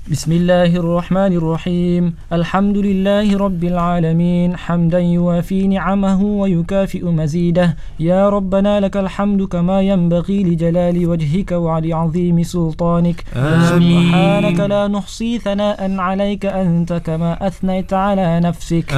بسم الله الرحمن الرحيم. الحمد لله رب العالمين حمدا يوافي نعمه ويكافئ مزيده. يا ربنا لك الحمد كما ينبغي لجلال وجهك ولعظيم سلطانك. سبحانك لا نحصي ثناء عليك أنت كما أثنيت على نفسك.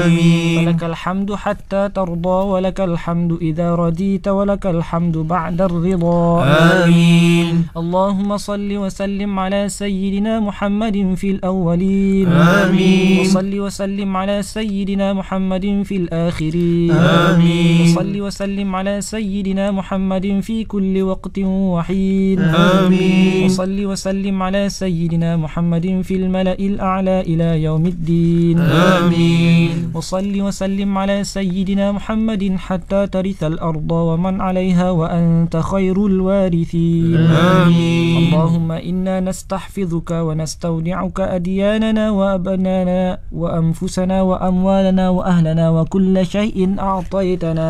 فلك الحمد حتى ترضى ولك الحمد إذا رضيت ولك الحمد بعد الرضا. آمين. اللهم صل وسلم على سيدنا محمد في الأولين. آمين. وصل وسلم على سيدنا محمد في الآخرين. آمين. وصل وسلم على سيدنا محمد في كل وقت وحين. آمين. وصل وسلم على سيدنا محمد في الملأ الأعلى إلى يوم الدين. آمين. وصل وسلم على سيدنا محمد حتى ترث الأرض ومن عليها وأنت خير الوارثين. آمين. اللهم إنا نستحفظك ونستودعك أدياننا وأبنانا وأنفسنا وأموالنا وأهلنا وكل شيء أعطيتنا.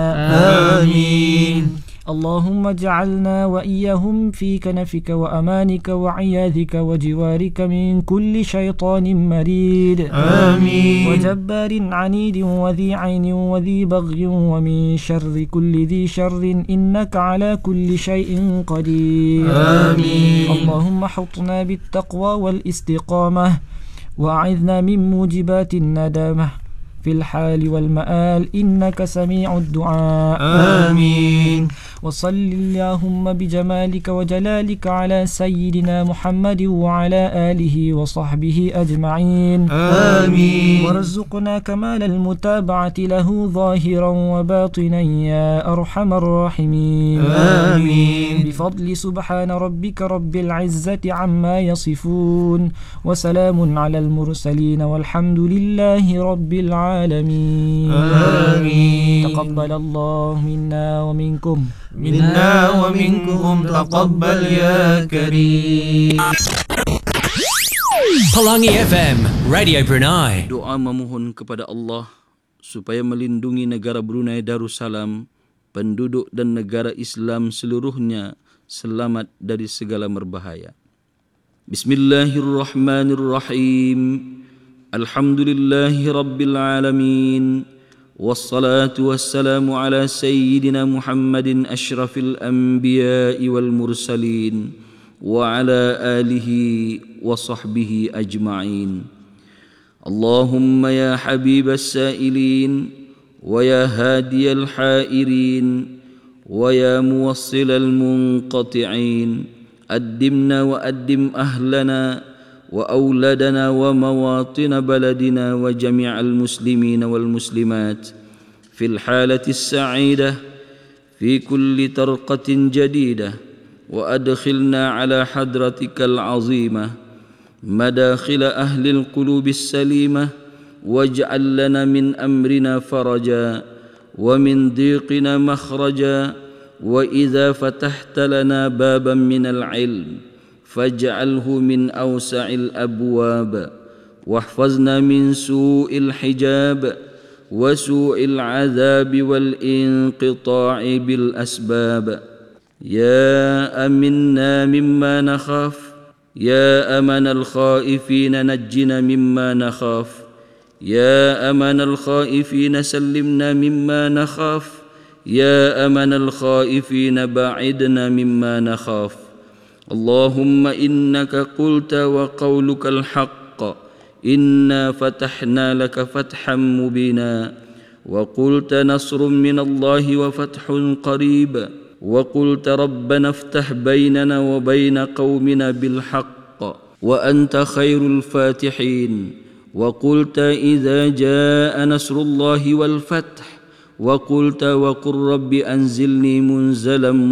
آمين. اللهم اجعلنا وإياهم في كنفك وأمانك وعياذك وجوارك من كل شيطان مريد. آمين. وجبار عنيد وذي عين وذي بغي ومن شر كل ذي شر إنك على كل شيء قدير. آمين. اللهم حطنا بالتقوى والاستقامة وأعذنا من موجبات الندامة في الحال والمآل إنك سميع الدعاء. آمين. وصل اللهم بجمالك وجلالك على سيدنا محمد وعلى آله وصحبه أجمعين. آمين. وارزقنا كمال المتابعة له ظاهرا وباطنا يا أرحم الراحمين. آمين. بفضل سبحان ربك رب العزة عما يصفون وسلام على المرسلين والحمد لله رب العالمين. آمين. تقبل الله منا ومنكم. منا ومنكم تقبل يا كريم. Pelangi FM, Radio Brunei. Doa memohon kepada Allah supaya melindungi negara Brunei Darussalam, penduduk dan negara Islam seluruhnya selamat dari segala merbahaya. Bismillahirrahmanirrahim. Alhamdulillahi Rabbil Alamin. والصلاة والسلام على سيدنا محمد أشرف الأنبياء والمرسلين وعلى آله وصحبه أجمعين. اللهم يا حبيب السائلين ويا هادي الحائرين ويا موصل المنقطعين أدمنا وأدم أهلنا وأولادنا ومواطن بلدنا وجميع المسلمين والمسلمات في الحالة السعيدة في كل طرقة جديدة، وأدخلنا على حضرتك العظيمة مداخل أهل القلوب السليمة، واجعل لنا من أمرنا فرجا ومن ضيقنا مخرجا، وإذا فتحت لنا بابا من العلم فاجعله من أوسع الأبواب، واحفظنا من سوء الحجاب وسوء العذاب والانقطاع بالأسباب. يا أمنا مما نخاف، يا أمن الخائفين نجنا مما نخاف، يا أمن الخائفين سلمنا مما نخاف، يا أمن الخائفين باعدنا مما نخاف. اللهم إنك قلت وقولك الحق، إنا فتحنا لك فتحا مبينا، وقلت نصر من الله وفتح قريب، وقلت ربنا افتح بيننا وبين قومنا بالحق وأنت خير الفاتحين، وقلت إذا جاء نصر الله والفتح، وقلت وقل رب أنزلني منزلا